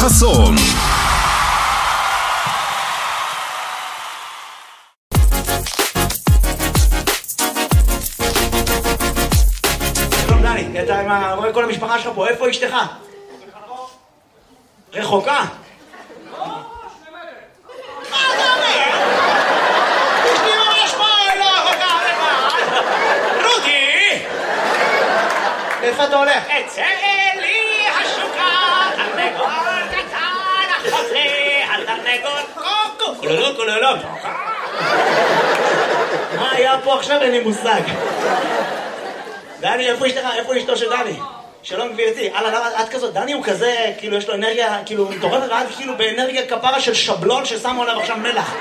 חסון. שלום דני, אתה רואה כל המשפחה שלך פה, איפה אשתך? רחוקה? מה אתה אומר? אשתי ממש פה, לא רחוקה לבד. רותי! איפה אתה הולך? אצא לי השוקה, תרנגול קטן, החוזר על תרנגול קוקו. כולולו, כולולו. מה היה פה עכשיו? אין לי מושג. דני, איפה אשתך? איפה אשתו של דני? שלום גבירתי. למה את כזאת? דני הוא כזה, כאילו יש לו אנרגיה, כאילו מטורפת, ואת כאילו באנרגיה כפרה של שבלון ששמו עליו עכשיו מלח.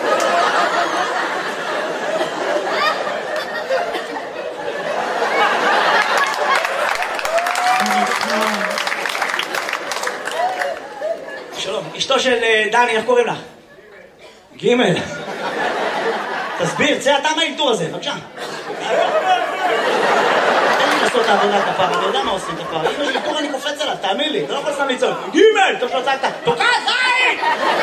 שלום, אשתו של דני, איך קוראים לך? גימל. תסביר, צא אתה מהאלתור הזה, בבקשה. תן לי לעשות את העבודה כפרה, אני יודע מה עושים כפרה. אם יש אלתור אני קופץ עליו, תאמין לי, אתה לא יכול סתם לצעוק. גימל! טוב שלא צעקת, תוקע זין!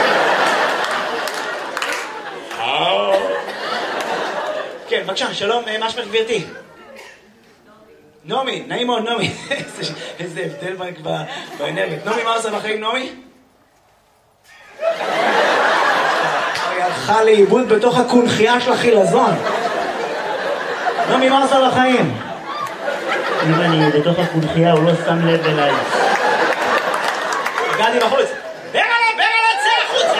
כן, בבקשה, שלום, מה שמך גבירתי? נעמי, נעים מאוד נעמי. איזה הבדל באנרגיה. נעמי, מה עושה בחיים נעמי? היא הלכה לאיבוד בתוך הקונחייה של החילזון. נעמי, מה עושה בחיים? אם אני בתוך הקונחייה הוא לא שם לב אליי. הגעתי בחוץ. ברלה, צא החוצה!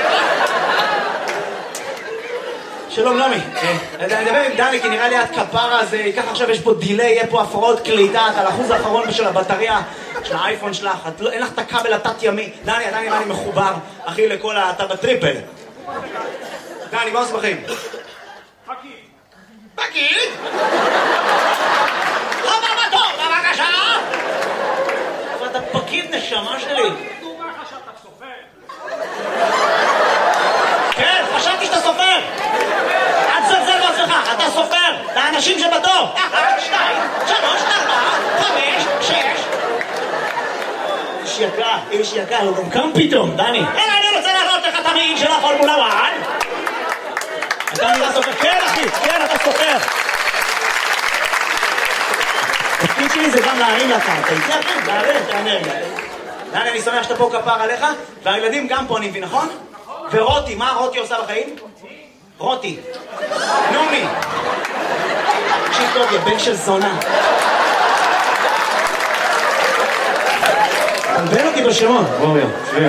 שלום נעמי, אני מדבר עם דני כי נראה לי את כפרה הזה, ככה עכשיו יש פה דיליי, יהיה פה הפרעות קליטה, אתה על אחוז האחרון של הבטריה של האייפון שלך, אין לך את הכבל התת ימי. דני, עדיין נראה לי מחובר, אחי לכל אתה בטריפל. דני, מה עושה בחיים? פקיד? הבא בתור, בבקשה! אבל אתה פקיד נשמה שלי. כן, חשבתי שאתה סופר. אל תזלזל בעצמך, אתה סופר. אתה האנשים שבתור. 1, 2, 3, 4, 5, 6. איש יקר, הוא גם קם פתאום, דני. אני רוצה להראות לך את המעיל של הפורמולה 1. אתה נראה סופר. כן אחי, כן אתה סופר. התפקיד שלי זה גם להרים לקרקע. זה כן, להרים את האנרגיה. דני, אני שמח שאתה פה כפר עליך, והילדים גם פה אני מבין, נכון? ורותי, מה רותי עושה בחיים? רותי. נעמי. תקשיב טוב, יא בן של זונה. תלבן אותי בשמות. בואו, שביע.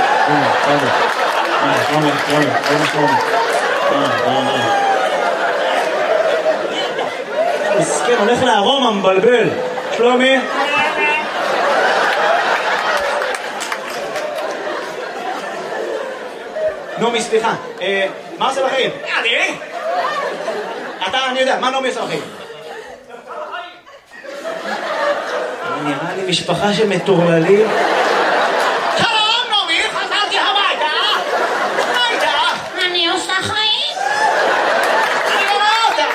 שלומי. מסכן, הולך לארומה, מבלבל. שלומי. נעמי, סליחה. מה עושה בחיים? אני יודע, מה נעמי עושה בחיים? נראה לי משפחה שמטורללים. שלום, נעמי, חזרתי הביתה. מה איתך? אני עושה חיים. אני לא רואה אותה.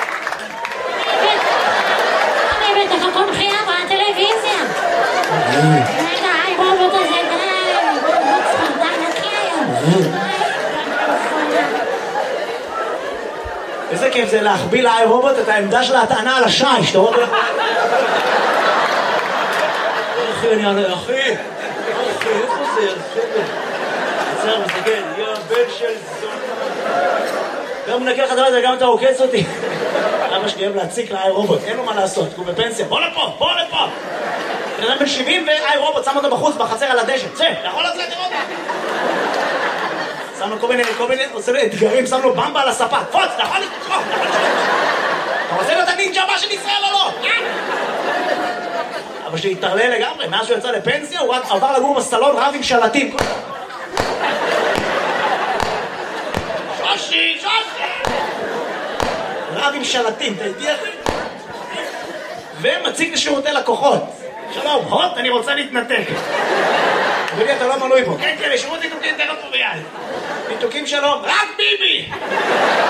אני בתוך הקונחייה בטלוויזיה. רגע, רובוט הזה די. רובוט די נקי היום. איזה כיף זה להחביא לאי רובוט את העמדה של ההטענה על השיש, אתה רואה? אחי, אחי, איפה זה? עצר, מסתכל, יא בן של זון. גם מנקה לך דבר הזה, גם אתה עוקץ אותי. אבא שלי אוהב להציק לאי רובוט, אין לו מה לעשות, הוא בפנסיה. בוא לפה, בוא לפה. בן אדם בן 70 ואי רובוט, שם אותו בחוץ, בחצר על הדשא. צא, אתה יכול לצאת לראות? שמנו כל מיני, עושה לו אתגרים, שמנו במבה על הספה. פוץ, אתה יכול לתקוף. אתה רוצה להיות הנינג'ה הבא של ישראל או לא? אבא שלי התערלל לגמרי, מאז שהוא יצא לפנסיה, הוא עבר לגור בסלון רב עם שלטים. שושי! רב עם שלטים, אתה איתי אחי? ומציג לשירותי לקוחות. שלום, הוט, אני רוצה להתנתק. אדוני, אתה לא מנוי פה. כן, לשירות ניתוקים תכף פה ביד. ניתוקים שלום, רק ביבי!